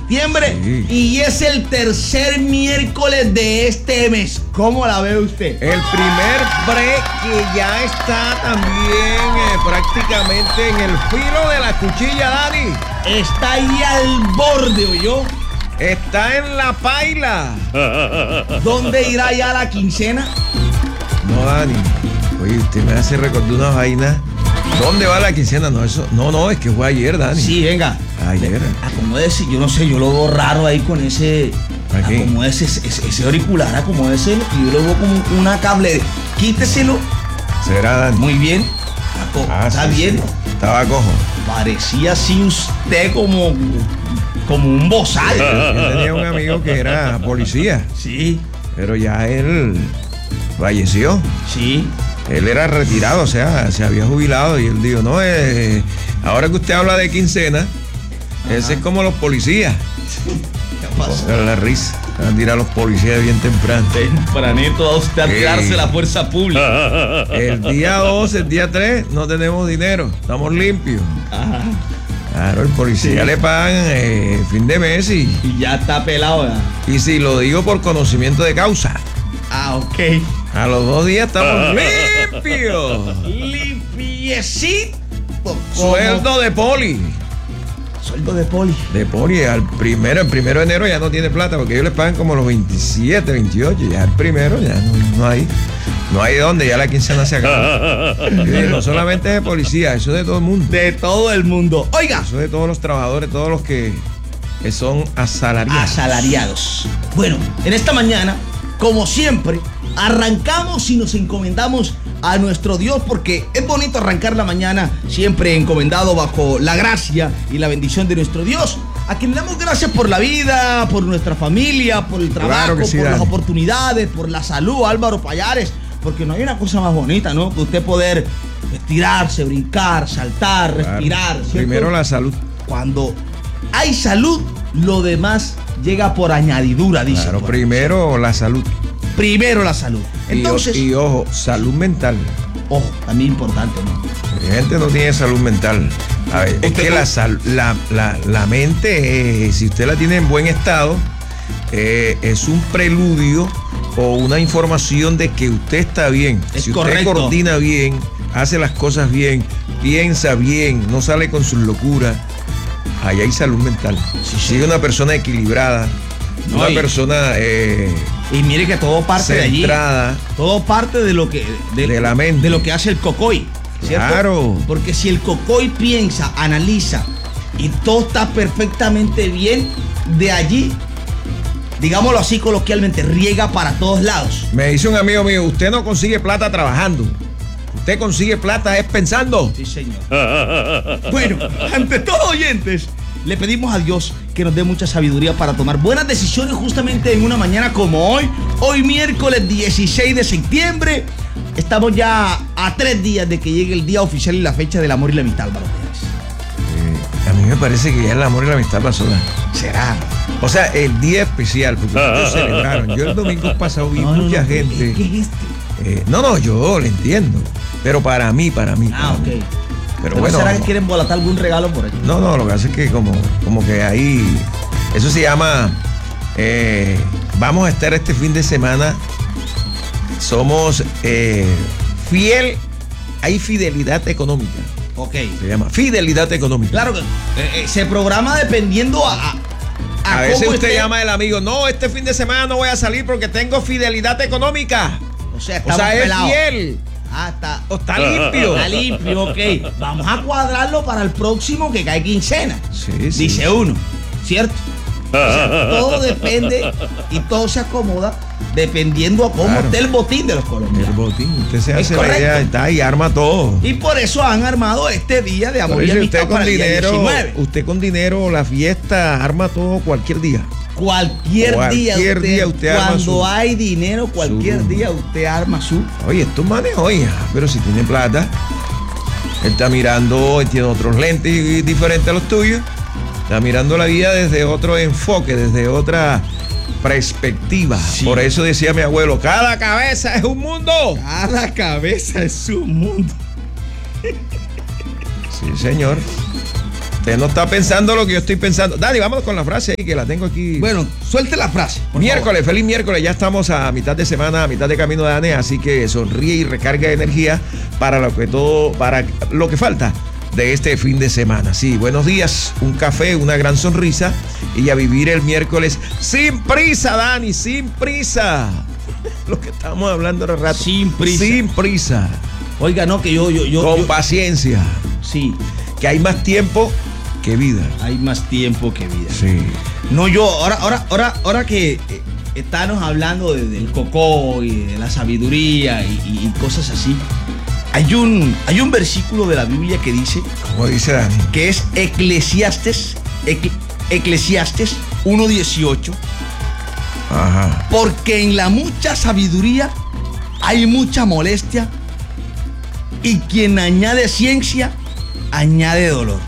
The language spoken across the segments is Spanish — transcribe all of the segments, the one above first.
septiembre, sí, y es el tercer miércoles de este mes. ¿Cómo la ve usted? El primer break que ya está también prácticamente en el filo de la cuchilla, Dani. Está ahí al borde, ¿oyó? Está en la paila. ¿Dónde irá ya la quincena? No, Dani. Oye, usted me hace recordar una vaina. ¿Dónde va la quincena? No, eso. No, es que fue ayer, Dani. Sí, venga. Ayer. Acomódese, yo no sé, yo lo veo raro ahí con ese. Aquí. Acomódese ese auricular, acomódese, y yo lo veo como una cable. Quíteselo. ¿Será, Dani? Muy bien. Está sí, bien. Sí. Estaba cojo. Parecía así usted como un bozal. Yo tenía un amigo que era policía. Sí. Pero ya él falleció. Sí. Él era retirado, o sea, se había jubilado y él dijo, no, ahora que usted habla de quincena, ese es como los policías. ¿Qué pasa? La risa, van a tirar a los policías bien temprano. Tempranito a usted a tirarse la fuerza pública. El día 2, el día 3, no tenemos dinero, estamos limpios. Ajá. Claro, el policía le pagan fin de mes y ya está pelado, ¿verdad? Y si lo digo por conocimiento de causa. Ah, ok. A los 2 días estamos limpios. Limpiecito. Sueldo de poli. Sueldo de poli. De poli, el primero de enero ya no tiene plata porque ellos les pagan como los 27, 28. Ya el primero ya no hay. No hay dónde, ya la quincena se acaba. No solamente de policía, eso es de todo el mundo. De todo el mundo. Oiga. Eso es de todos los trabajadores, todos los que son asalariados. Asalariados. Bueno, en esta mañana, como siempre, arrancamos y nos encomendamos a nuestro Dios, porque es bonito arrancar la mañana siempre encomendado bajo la gracia y la bendición de nuestro Dios, a quien le damos gracias por la vida, por nuestra familia, por el trabajo, claro que sí, por Dani. las oportunidades, por la salud, Álvaro Payares, porque no hay una cosa más bonita, ¿no? Que usted poder estirarse, brincar, saltar, Claro. respirar, ¿cierto? Primero la salud. Cuando hay salud, lo demás llega por añadidura, dice. Claro, primero la salud. Primero la salud. Entonces, y ojo, salud mental. ojo, también importante, ¿no? La gente no tiene salud mental. A ver, es que la mente, si usted la tiene en buen estado, es un preludio o una información de que usted está bien. Es si correcto. usted coordina bien, hace las cosas bien, piensa bien, no sale con sus locuras, ahí hay salud mental. Sí, Si es una persona equilibrada, No, una y- persona Y mire que todo parte centrada. de allí. Todo parte de lo que De la mente. de lo que hace el cocoy, ¿cierto? Claro. Porque si el cocoy piensa, analiza y todo está perfectamente bien, de allí, digámoslo así coloquialmente, riega para todos lados. Me dice un amigo mío, usted no consigue plata trabajando. Usted consigue plata es pensando. Sí, señor. Bueno, ante todo, oyentes, le pedimos a Dios que nos dé mucha sabiduría para tomar buenas decisiones justamente en una mañana como hoy miércoles 16 de septiembre. Estamos ya a 3 días de que llegue el día oficial y la fecha del amor y la amistad, Álvaro Pérez. A mí me parece que ya el amor y la amistad pasó. ¿Será? O sea, el día especial, porque ustedes celebraron. Yo el domingo pasado vi mucha gente. ¿Qué es este? No, yo le entiendo. Pero para mí. Ah, ok. Pero bueno. ¿Será que quieren embolatar algún regalo por aquí? No, lo que hace es que como que ahí. Eso se llama. Vamos a estar este fin de semana. Somos fiel. Hay fidelidad económica. Ok. Se llama fidelidad económica. Claro que se programa dependiendo A veces cómo usted esté. llama al amigo, no, este fin de semana no voy a salir porque tengo fidelidad económica. O sea, O sea, es pelados. fiel. Ah, está. O está limpio. Está limpio, ok. Vamos a cuadrarlo para el próximo que cae quincena. Sí. Dice uno, ¿cierto? O sea, todo depende y todo se acomoda dependiendo a cómo Claro. esté el botín de los El colombianos. botín, usted se Es hace la correcto. idea, está y arma todo. Y por eso han armado este día de amor Por y eso amistad para el día 19. usted con dinero, la fiesta, arma todo cualquier día. Cualquier día usted arma cuando su- hay dinero, cualquier su- día usted arma su. Oye, esto maneja, oye, pero si tiene plata, él está mirando, él tiene otros lentes diferentes a los tuyos, está mirando la vida desde otro enfoque, desde otra perspectiva. Sí. Por eso decía mi abuelo, cada cabeza es un mundo. Cada cabeza es un mundo. Sí, señor. Usted no está pensando lo que yo estoy pensando. Dani, vamos con la frase ahí, que la tengo aquí. Bueno, suelte la frase. Miércoles, feliz miércoles. Ya estamos a mitad de semana, a mitad de camino de Dani, así que sonríe y recarga de energía para lo que falta de este fin de semana. Sí, buenos días, un café, una gran sonrisa y a vivir el miércoles sin prisa, Dani, sin prisa. Lo que estamos hablando hace rato. Sin prisa. Sin prisa. Oiga, no, que yo. Con paciencia. Sí. Que hay más tiempo que vida. Hay más tiempo que vida. Sí. No, ahora que estamos hablando del cocó y de la sabiduría y cosas así, hay un versículo de la Biblia que dice, ¿cómo dice Dani? Que es Eclesiastes 1:18. Ajá. Porque en la mucha sabiduría hay mucha molestia y quien añade ciencia añade dolor.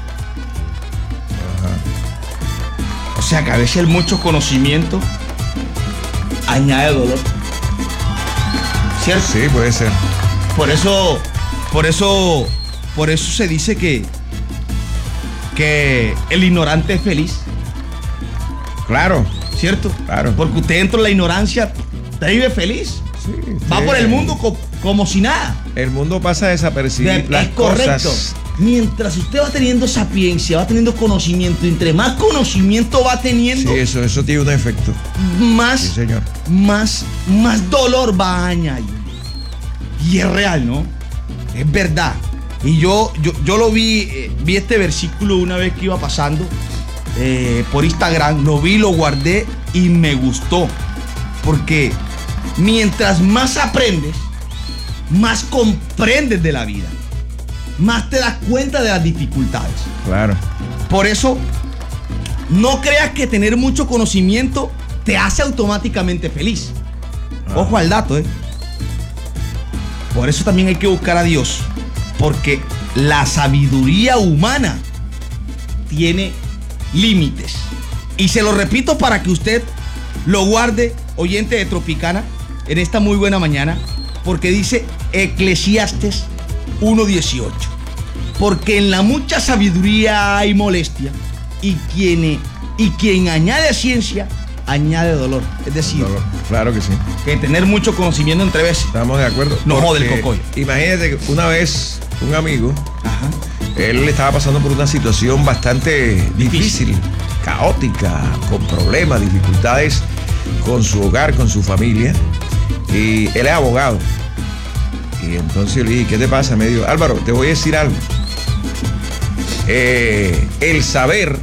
O sea que a veces el mucho conocimiento añade dolor. ¿Cierto? Sí, puede ser. Por eso se dice que el ignorante es feliz. Claro. ¿Cierto? Claro. Porque usted dentro de la ignorancia, usted vive feliz. Sí, Va por el mundo como si nada. El mundo pasa desapercibido. Es correcto. Mientras usted va teniendo sapiencia, va teniendo conocimiento, entre más conocimiento va teniendo, sí, eso tiene un efecto. Más, sí, señor. más dolor va a añadir. Y es real, ¿no? Es verdad. Y yo lo vi este versículo una vez que iba pasando por Instagram, lo vi, lo guardé y me gustó. Porque mientras más aprendes, más comprendes de la vida. Más te das cuenta de las dificultades. Claro. Por eso, no creas que tener mucho conocimiento te hace automáticamente feliz. Ojo al dato, Por eso también hay que buscar a Dios. Porque la sabiduría humana tiene límites. Y se lo repito para que usted lo guarde, oyente de Tropicana, en esta muy buena mañana. Porque dice Eclesiastes 1:18. Porque en la mucha sabiduría hay molestia y quien añade ciencia añade dolor. Es decir, dolor. Claro que sí. Que tener mucho conocimiento entre veces. Estamos de acuerdo. No jode el cocoy. Imagínate que una vez un amigo, Ajá, él estaba pasando por una situación bastante difícil, caótica, con problemas, dificultades con su hogar, con su familia. Y él es abogado. Y entonces yo le dije, ¿qué te pasa? Me dijo, Álvaro, te voy a decir algo. El saber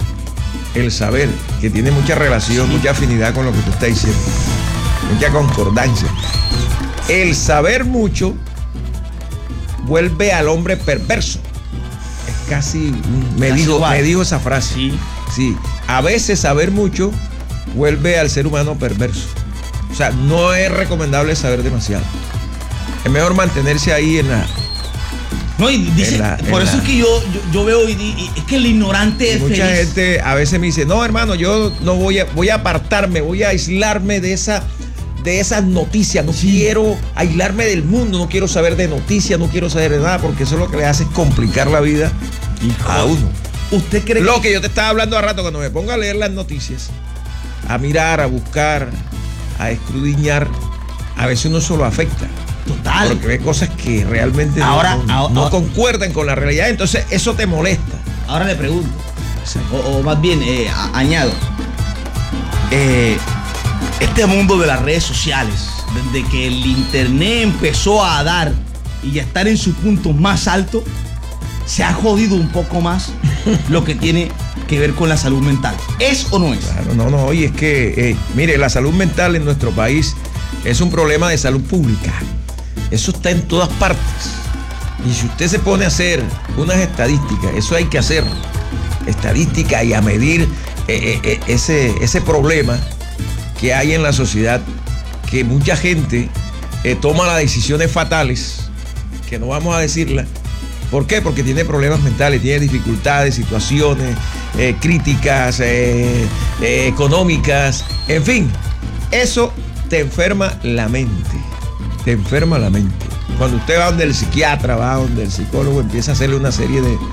que tiene mucha relación, mucha afinidad con lo que tú estás diciendo, mucha concordancia. El saber mucho vuelve al hombre perverso. Es casi, me dijo esa frase. Sí. Sí, a veces saber mucho vuelve al ser humano perverso. O sea, no es recomendable saber demasiado. Es mejor mantenerse ahí en la... No, y dice, por eso es que yo veo y es que el ignorante es mucha feliz. gente a veces me dice, no, hermano, yo no voy a apartarme, voy a aislarme de esas noticias, no quiero aislarme del mundo, no quiero saber de noticias, no quiero saber de nada, porque eso lo que le hace es complicar la vida a uno. ¿Usted cree lo que yo te estaba hablando hace rato, cuando me pongo a leer las noticias, a mirar, a buscar, a escudriñar, a veces uno solo afecta? Total. Porque ve cosas que realmente no concuerdan con la realidad, entonces eso te molesta. Ahora le pregunto, o más bien añado, este mundo de las redes sociales, desde que el internet empezó a dar y a estar en su punto más alto, se ha jodido un poco más lo que tiene que ver con la salud mental. ¿Es o no es? Claro, no, oye, es que, mire, la salud mental en nuestro país es un problema de salud pública. Eso está en todas partes. Y si usted se pone a hacer unas estadísticas, eso hay que hacer estadística y a medir ese problema que hay en la sociedad, que mucha gente toma las decisiones fatales, que no vamos a decirlas. ¿Por qué? Porque tiene problemas mentales, tiene dificultades, situaciones críticas, económicas, en fin, eso te enferma la mente. Te enferma la mente. Cuando usted va donde el psiquiatra, va donde el psicólogo, empieza a hacerle una serie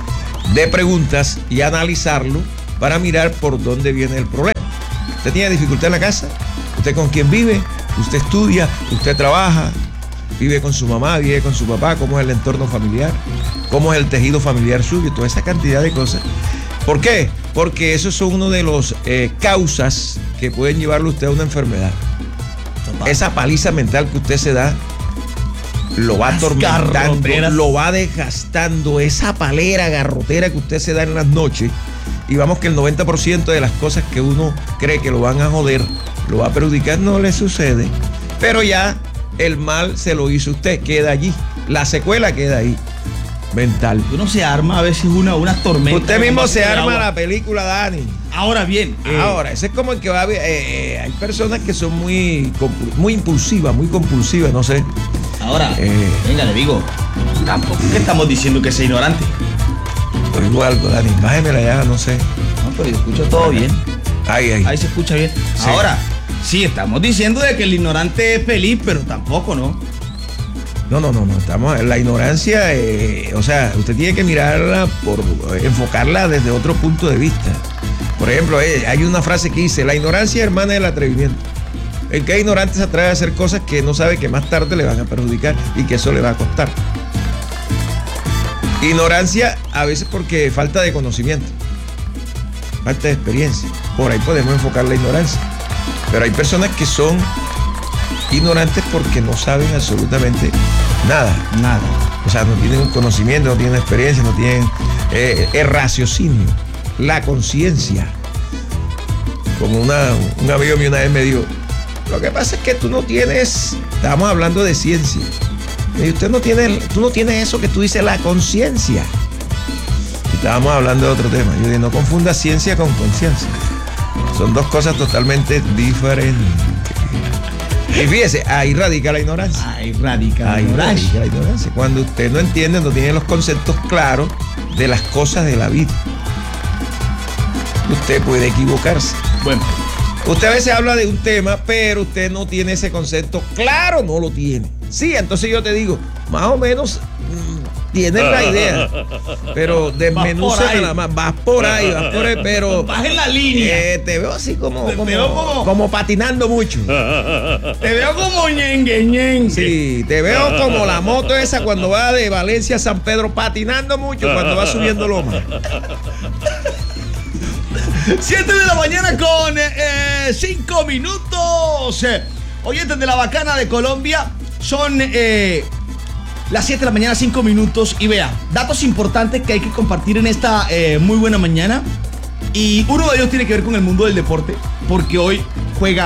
de preguntas y analizarlo para mirar por dónde viene el problema. ¿Usted tiene dificultad en la casa? ¿Usted con quién vive? ¿Usted estudia? ¿Usted trabaja? ¿Vive con su mamá? ¿Vive con su papá? ¿Cómo es el entorno familiar? ¿Cómo es el tejido familiar suyo? Toda esa cantidad de cosas. ¿Por qué? Porque esos son uno de los causas que pueden llevarlo usted a una enfermedad. Esa paliza mental que usted se da lo va atormentando, lo va desgastando, esa palera garrotera que usted se da en las noches. Y vamos que el 90% de las cosas que uno cree que lo van a joder, lo va a perjudicar, no le sucede. Pero ya el mal se lo hizo usted, queda allí. La secuela queda ahí, mental. Uno se arma a veces una tormenta. Usted mismo se arma la película, Dani. Ahora bien. Ahora, ese es como el que va a ver. Hay personas que son muy impulsivas, muy compulsivas, no sé. Ahora, venga, le digo, tampoco que estamos diciendo que sea ignorante. Oigo algo, Dani, bájemela ya, no sé. No, pero yo escucho todo bien. Ahí se escucha bien. Sí. Ahora, sí, estamos diciendo de que el ignorante es feliz, pero tampoco, ¿no? No. Estamos en la ignorancia, o sea, usted tiene que mirarla enfocarla desde otro punto de vista. Por ejemplo, hay una frase que dice: la ignorancia es hermana del atrevimiento. El que es ignorante se atreve a hacer cosas que no sabe que más tarde le van a perjudicar y que eso le va a costar. Ignorancia a veces porque falta de conocimiento, falta de experiencia. Por ahí podemos enfocar la ignorancia. Pero hay personas que son ignorantes porque no saben absolutamente nada. O sea, no tienen un conocimiento, no tienen experiencia, no tienen el raciocinio, la conciencia. Como un amigo mío una vez me dijo: lo que pasa es que tú no tienes, estábamos hablando de ciencia, y tú no tienes eso que tú dices, la conciencia. Y estábamos hablando de otro tema. Yo dije: no confunda ciencia con conciencia. Son dos cosas totalmente diferentes. Y fíjese, ahí radica la ignorancia. Ahí radica la ignorancia. Cuando usted no entiende, no tiene los conceptos claros de las cosas de la vida. Usted puede equivocarse. Bueno, usted a veces habla de un tema, pero usted no tiene ese concepto claro, no lo tiene. Sí, entonces yo te digo, más o menos tienes la idea, pero desmenuza nada más, vas por ahí, pero vas en la línea. Te veo así como patinando mucho. Te veo como ñengue. Sí, te veo como la moto esa cuando va de Valencia a San Pedro, patinando mucho cuando va subiendo loma. 7 de la mañana con 5 minutos. Oyentes de la Bacana de Colombia, son las 7 de la mañana, 5 minutos. Y vea, datos importantes que hay que compartir en esta muy buena mañana. Y uno de ellos tiene que ver con el mundo del deporte, porque hoy juega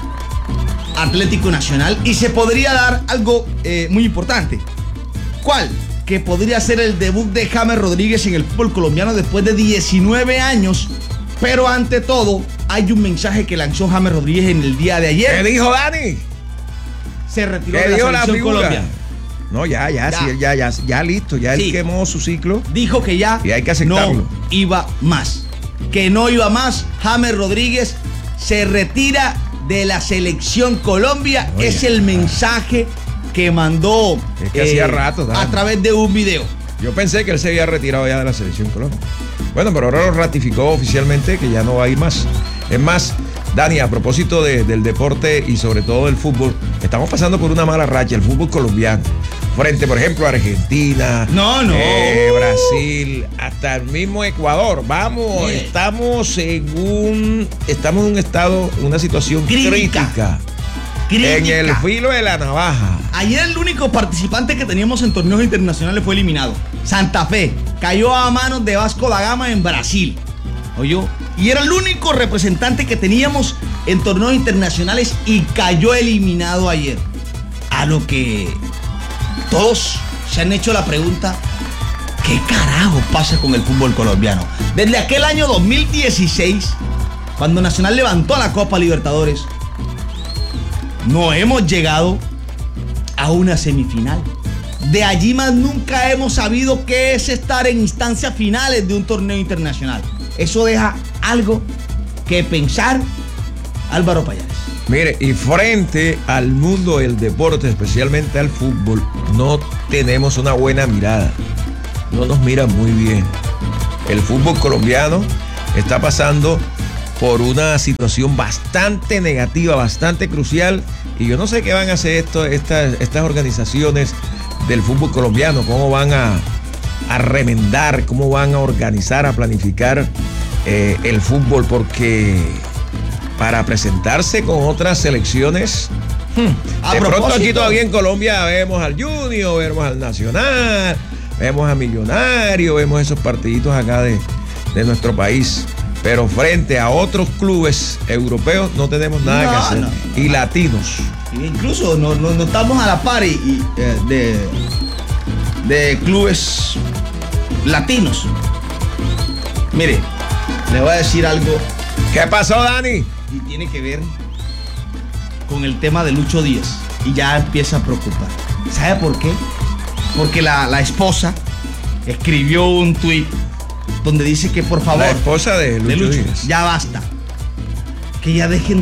Atlético Nacional y se podría dar algo muy importante. ¿Cuál? Que podría ser el debut de James Rodríguez en el fútbol colombiano después de 19 años. Pero ante todo, hay un mensaje que lanzó James Rodríguez en el día de ayer. ¿Qué dijo Dani? Se retiró de la selección colombiana. No, ya listo, ya él quemó su ciclo. Dijo que ya y hay que aceptarlo. No iba más. Que no iba más. James Rodríguez se retira de la selección Colombia. No, es el mensaje que mandó hacía rato, a través de un video. Yo pensé que él se había retirado ya de la selección Colombia. Bueno, pero ahora lo ratificó oficialmente que ya no va a ir más. Es más, Dani, a propósito del deporte y sobre todo del fútbol, estamos pasando por una mala racha, el fútbol colombiano. Frente, por ejemplo, a Argentina, Brasil, hasta el mismo Ecuador. Vamos, estamos en un estado, una situación crítica. En el filo de la navaja. Ayer el único participante que teníamos en torneos internacionales fue eliminado. Santa Fe cayó a manos de Vasco da Gama en Brasil. ¿Oyó? Y era el único representante que teníamos en torneos internacionales y cayó eliminado ayer. A lo que todos se han hecho la pregunta: ¿qué carajo pasa con el fútbol colombiano? Desde aquel año 2016, cuando Nacional levantó la Copa Libertadores, no hemos llegado a una semifinal. De allí más nunca hemos sabido qué es estar en instancias finales de un torneo internacional. Eso deja algo que pensar, Álvaro Payares. Mire, y frente al mundo del deporte, especialmente al fútbol, no tenemos una buena mirada. No nos miran muy bien. el fútbol colombiano está pasando por una situación bastante negativa, bastante crucial, y yo no sé qué van a hacer estas organizaciones del fútbol colombiano, cómo van a remendar, cómo van a organizar, a planificar el fútbol, porque para presentarse con otras selecciones, de pronto aquí todavía en Colombia vemos al Junior, vemos al Nacional, vemos a Millonario, vemos esos partiditos acá de nuestro país. Pero frente a otros clubes europeos no tenemos nada que hacer. Y latinos. Incluso no estamos a la par de clubes latinos. Mire, le voy a decir algo. ¿Qué pasó, Dani? Y tiene que ver con el tema de Lucho Díaz. Y ya empieza a preocupar. ¿Sabe por qué? Porque la esposa escribió un tuit donde dice que por favor, la esposa de Lucho Díaz, ya basta, que ya dejen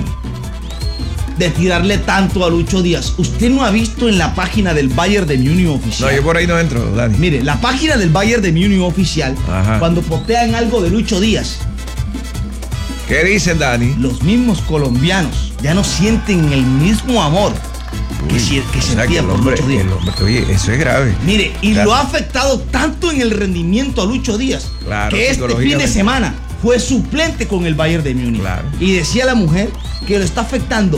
de tirarle tanto a Lucho Díaz. Usted no ha visto en la página del Bayern de Múnich oficial. No, yo por ahí no entro, Dani. Mire, la página del Bayern de Múnich oficial, cuando postean algo de Lucho Díaz, ¿qué dicen, Dani? Los mismos colombianos ya no sienten el mismo amor que sentía por Lucho Díaz. Oye, eso es grave. Mire, y lo ha afectado tanto en el rendimiento a Lucho Díaz, que este fin de semana fue suplente con el Bayern de Múnich. Claro. Y decía la mujer que lo está afectando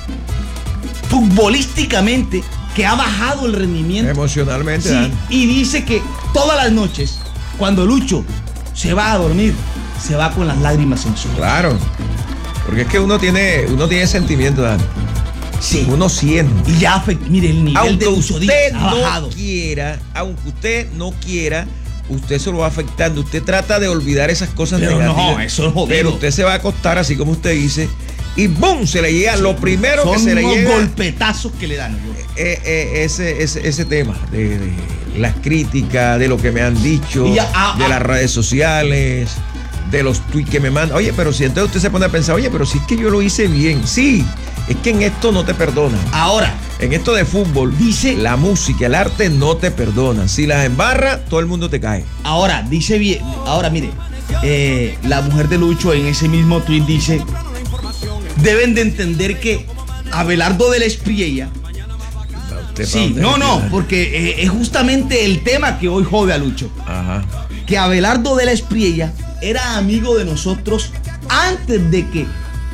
futbolísticamente, que ha bajado el rendimiento. Emocionalmente, sí, Dani. y dice que todas las noches, cuando Lucho se va a dormir, se va con las lágrimas en su ojos. Claro. Porque es que uno tiene sentimiento, Dani. Sí. Uno siente. Y ya, mire, el nivel de Lucho Díaz ha bajado. Aunque usted no quiera, usted se lo va afectando. Usted trata de olvidar esas cosas negativas. No, eso es jodido. Pero usted se va a acostar, así como usted dice, y ¡bum! Se le llega lo primero que se le llega. Son golpetazos que le dan. Ese tema de las críticas, de lo que me han dicho, de las redes sociales, de los tweets que me mandan. Oye, pero si entonces usted se pone a pensar, oye, pero si es que yo lo hice bien. Sí, es que en esto no te perdonan. Ahora, en esto de fútbol, dice, la música, el arte no te perdonan. Si las embarra, todo el mundo te cae. Ahora, dice bien, ahora mire, la mujer de Lucho en ese mismo tweet dice, deben de entender que Abelardo de la Espriella. Sí, porque es justamente el tema que hoy jode a Lucho. Ajá. Que Abelardo de la Espriella era amigo de nosotros antes de que.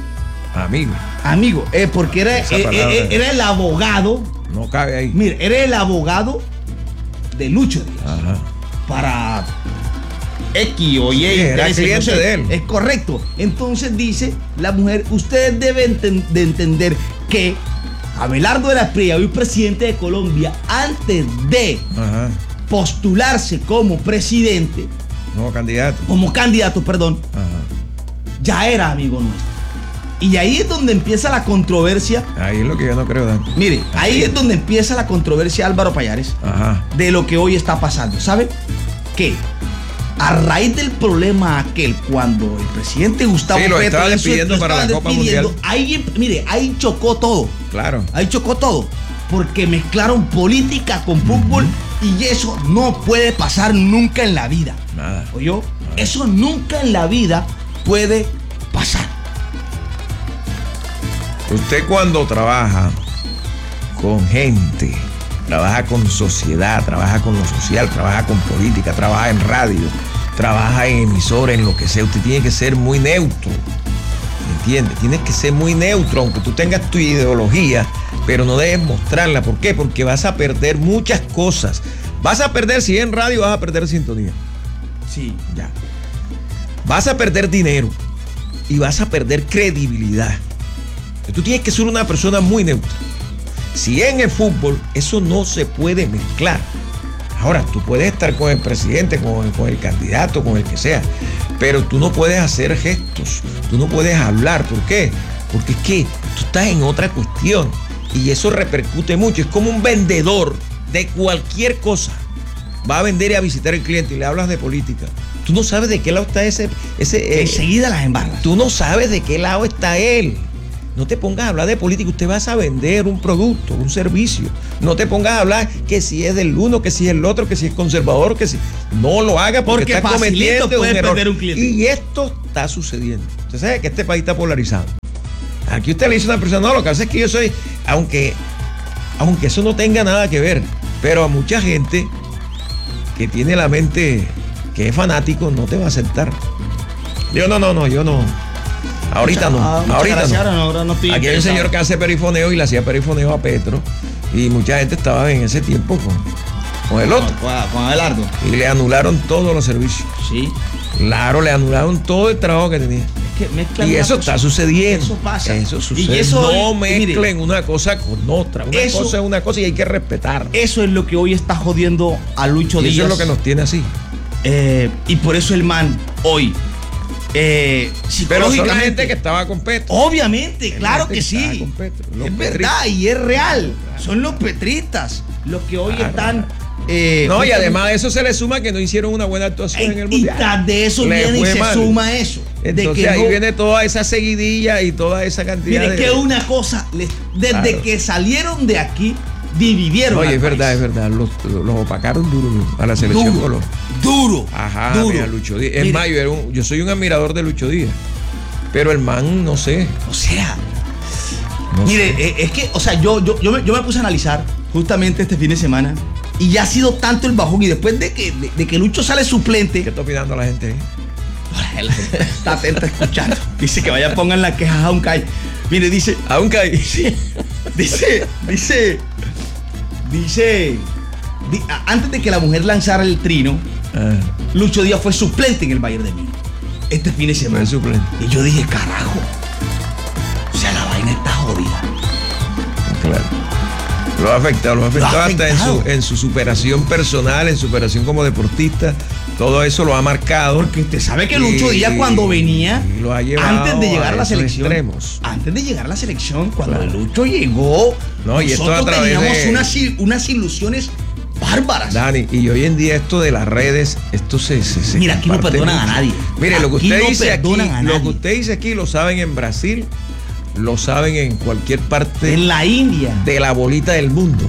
Amigo, porque era el abogado. No cabe ahí. Mire, era el abogado de Lucho Díaz. Ajá. Para X o Y. Era cliente de él. Es correcto. Entonces dice la mujer, ustedes deben de entender que Abelardo de la Espriella, hoy presidente de Colombia, antes de postularse como presidente, como candidato, ya era amigo nuestro. Y ahí es donde empieza la controversia. Ahí es lo que yo no creo, Dan. Mire, ahí es donde empieza la controversia, Álvaro Payares, de lo que hoy está pasando. ¿Sabe qué? A raíz del problema aquel, cuando el presidente Gustavo Petro lo estaba despidiendo para la Copa Mundial. Ahí chocó todo. Claro. Ahí chocó todo. Porque mezclaron política con fútbol y eso no puede pasar nunca en la vida. Nada. ¿Oyó? Eso nunca en la vida puede pasar. Usted cuando trabaja con gente, trabaja con sociedad, trabaja con lo social, trabaja con política, trabaja en radio, trabaja en emisora, en lo que sea, usted tiene que ser muy neutro. ¿Entiendes? Tienes que ser muy neutro, aunque tú tengas tu ideología, pero no debes mostrarla. ¿Por qué? Porque vas a perder muchas cosas. Vas a perder, si en radio, vas a perder sintonía. Sí. Ya. Vas a perder dinero y vas a perder credibilidad. Tú tienes que ser una persona muy neutra. Si en el fútbol eso no se puede mezclar. Ahora, tú puedes estar con el presidente, con el candidato, con el que sea, pero tú no puedes hacer gestos, tú no puedes hablar. ¿Por qué? Porque es que tú estás en otra cuestión y eso repercute mucho. Es como un vendedor de cualquier cosa. Va a vender y a visitar al cliente y le hablas de política. Tú no sabes de qué lado está ese enseguida las embarras. Tú no sabes de qué lado está él. no te pongas a hablar de política, usted vas a vender un producto, un servicio. No te pongas a hablar que si es del uno, que si es el otro, que si es conservador, que si... No lo haga porque estás cometiendo un error. Perder un cliente. Y esto está sucediendo. Usted sabe que este país está polarizado. Aquí usted le dice a una persona, no, lo que hace es que yo soy, aunque eso no tenga nada que ver, pero a mucha gente que tiene la mente, que es fanático, no te va a aceptar. Yo no. Ahorita no. Ahora no estoy Aquí hay un interesado. señor que hace perifoneo y le hacía perifoneo a Petro. Y mucha gente estaba en ese tiempo con el otro. Con Abelardo. Y le anularon todos los servicios. Sí. Claro, le anularon todo el trabajo que tenía. Es que mezclan Y eso una cosa. está sucediendo. Eso pasa. Eso sucede. Y eso no hoy, mezclen mire, una cosa con otra. Una eso- cosa es una cosa y hay que respetar. Eso es lo que hoy está jodiendo a Lucho Y Díaz. eso es lo que nos tiene así. Y por eso el man hoy, Pero psicológicamente. solamente que estaba con Petro. Obviamente, claro gente que que estaba sí. con Petro, los Es petristas. verdad y es real. Son los petristas los que hoy Claro. están. No, y además de eso se le suma que no hicieron una buena actuación en el Y mundial. tras de eso Le viene y fue se mal. suma eso. Entonces de que ahí no- viene toda esa seguidilla y toda esa cantidad Mire, de... que una cosa, desde Claro. que salieron de aquí, dividieron. Oye, al es verdad, país. es verdad. Los opacaron duro a la selección Duro, Colón. duro. Ajá, duro. mira, Lucho Díaz. Es Mire, más, yo soy un admirador de Lucho Díaz. Pero el man, no sé. O sea, no mire, sé. es que, o sea, yo me puse a analizar justamente este fin de semana y ya ha sido tanto el bajón y después de que Lucho sale suplente, ¿Qué está opinando la gente? la gente está atenta escuchando. Dice que vaya pongan las quejas a un calle. Mire, dice, Aún cae. antes de que la mujer lanzara el trino, Ah, Lucho Díaz fue suplente en el Bayern de Múnich este fin de semana. fue suplente. Y yo dije, carajo, o sea, la vaina está jodida. Claro. Lo ha afectado hasta afectado. en su superación personal, en su superación como deportista. Todo eso lo ha marcado. Porque usted sabe que Lucho Díaz cuando venía, y lo ha llevado antes de llegar a la esos selección, extremos. antes de llegar a la selección, cuando Claro. Lucho llegó, No, y esto nosotros a través teníamos de- unas ilusiones bárbaras. Dani, y hoy en día esto de las redes, esto se Mira, aquí no comparte perdonan a mucho. nadie. Mire, lo que Aquí usted no dice aquí, perdonan a lo nadie. que usted dice aquí lo saben en Brasil, lo saben en cualquier parte En la India. de la bolita del mundo.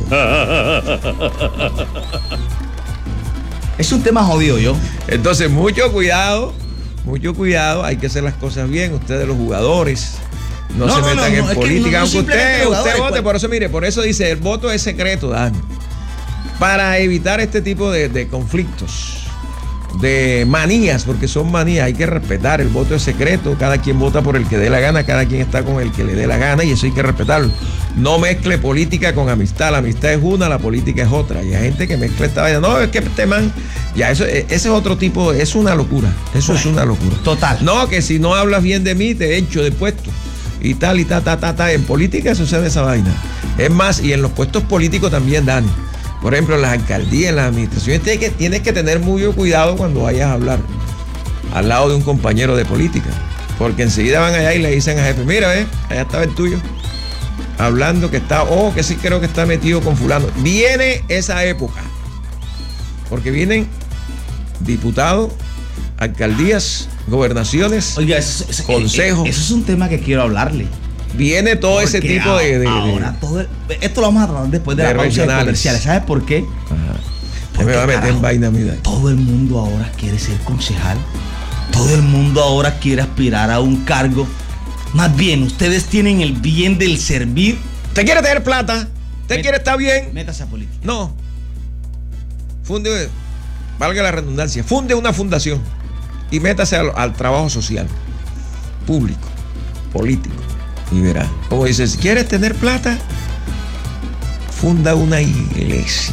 Es un tema jodido, yo. Entonces, mucho cuidado, hay que hacer las cosas bien. Ustedes los jugadores no se metan no, en es que política, no aunque simplemente usted jugadores, vote, pues. por eso mire, por eso dice, el voto es secreto, Dani. Para evitar este tipo de conflictos, de manías, porque son manías, hay que respetar, el voto es secreto, cada quien vota por el que dé la gana, cada quien está con el que le dé la gana y eso hay que respetarlo. No mezcle política con amistad, la amistad es una, la política es otra. Y hay gente que mezcla esta vaina, no, es que este man, ya eso, ese es otro tipo, es una locura, eso es una locura. Total. No, que si no hablas bien de mí, te echo de puesto. Y tal, y ta. En política sucede esa vaina. Es más, y en los puestos políticos también, Dani. Por ejemplo, en las alcaldías, en las administraciones, tienes que tener mucho cuidado cuando vayas a hablar al lado de un compañero de política. Porque enseguida van allá y le dicen al jefe, mira, allá estaba el tuyo. Hablando que está, que sí creo que está metido con fulano. Viene esa época. Porque vienen diputados, alcaldías, gobernaciones, Oiga, consejos. eso es un tema que quiero hablarle. Viene todo ese Porque tipo de ahora todo esto lo vamos a tratar después de de la pausa de regionales. comerciales. ¿Sabes por qué? Ajá. Ya Porque, me va a meter en carajo, vaina, mira. Todo el mundo ahora quiere ser concejal. Todo el mundo ahora quiere aspirar a un cargo. Más bien, ustedes tienen el bien del servir. ¿Te quiere tener plata? ¿Te quiere estar bien? Métase a política. No. Funde, valga la redundancia, funde una fundación y métase al trabajo social, público, político. Y verá, como dice, si quieres tener plata, funda una iglesia.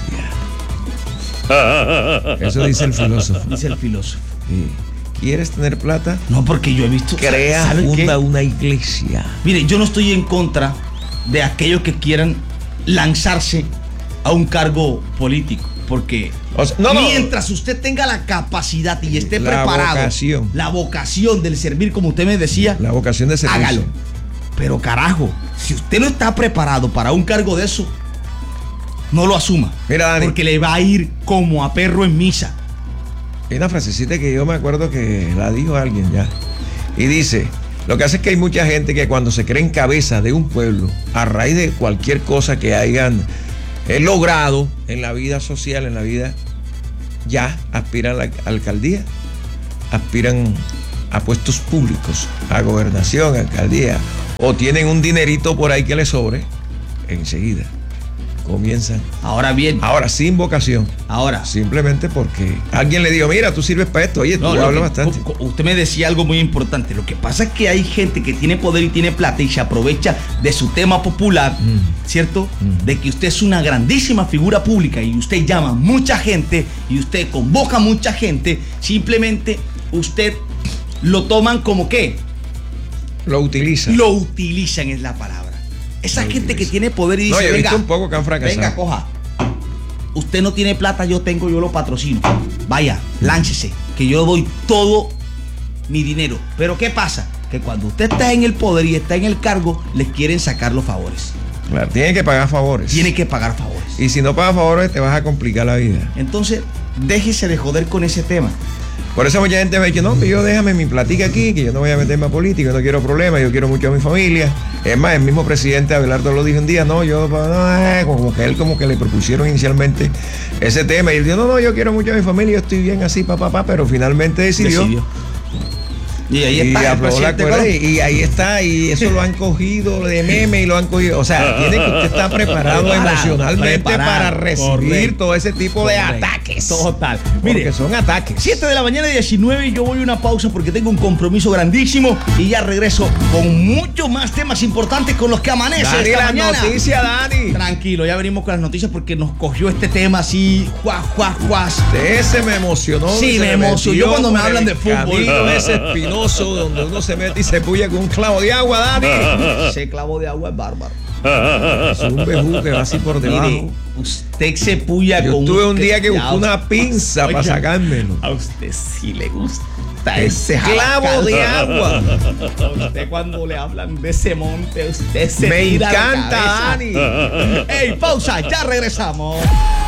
Eso dice el filósofo. Dice el filósofo. Sí. ¿Quieres tener plata? No, porque yo he visto. Crea, ¿sabe qué? funda una iglesia. Mire, yo no estoy en contra de aquellos que quieran lanzarse a un cargo político, porque O sea, no. mientras usted tenga la capacidad y esté La preparado, vocación. la vocación del servir, como usted me decía, La vocación de servicio. hágalo. Pero carajo, si usted no está preparado para un cargo de eso, no lo asuma. Mira, Dani. Porque le va a ir como a perro en misa. Hay una frasecita que yo me acuerdo que la dijo alguien ya. Y dice, Lo que hace es que hay mucha gente que cuando se cree en cabeza de un pueblo, a raíz de cualquier cosa que hayan logrado en la vida social, en la vida, ya aspiran a la alcaldía, aspiran a puestos públicos, a gobernación, a alcaldía, o tienen un dinerito por ahí que les sobre, enseguida comienzan. Ahora bien. Ahora, sin vocación. Ahora. Simplemente porque alguien le dijo, mira, tú sirves para esto. Oye, tú hablas bastante. Usted me decía algo muy importante. Lo que pasa es que hay gente que tiene poder y tiene plata y se aprovecha de su tema popular, ¿cierto? De que usted es una grandísima figura pública y usted llama a mucha gente y usted convoca a mucha gente. Simplemente usted lo toman como ¿qué? Lo utilizan. Lo utilizan es la palabra. Esa gente que tiene poder y dice, no, yo he venga, visto un poco que han fracasado. Venga, coja. Usted no tiene plata, yo tengo, yo lo patrocino. Vaya, láncese, que yo doy todo mi dinero. Pero ¿qué pasa? Que cuando usted está en el poder y está en el cargo, les quieren sacar los favores. Claro, tiene que pagar favores. Tiene que pagar favores. Y si no pagas favores, te vas a complicar la vida. Entonces, déjese de joder con ese tema. Por eso mucha gente me dice, no, que yo déjame mi platica aquí, que yo no voy a meterme a política, no quiero problemas, yo quiero mucho a mi familia. Es más, el mismo presidente Abelardo lo dijo un día, no, yo, no, como que le propusieron inicialmente ese tema. Y él dijo, no, yo quiero mucho a mi familia, yo estoy bien así, papá, pero finalmente decidió. Y ahí está el presidente, y ahí está, y eso lo han cogido de meme y lo han cogido. O sea, tiene que usted estar preparado emocionalmente para recibir todo ese tipo de ataques. Total. Mire, porque son ataques. 7 de la mañana y 19, yo voy a una pausa porque tengo un compromiso grandísimo y ya regreso con muchos más temas importantes con los que amanece Dani, esta la mañana. Noticia, Dani. Tranquilo, ya venimos con las noticias porque nos cogió este tema así, juas. Ese me emocionó. Sí, me emocionó. Yo cuando me hablan de fútbol. Ese espinoso donde uno se mete y se puya con un clavo de agua, Dani. Ese clavo de agua es bárbaro. Es un bejú que va así por debajo. Mire, usted se puya con... Yo tuve un día que busqué una pinza para sacármelo. A usted sí le gusta ese clavo de agua. A usted cuando le hablan de ese monte, usted se me tira encanta, la cabeza. Dani. Ey, pausa, ya regresamos.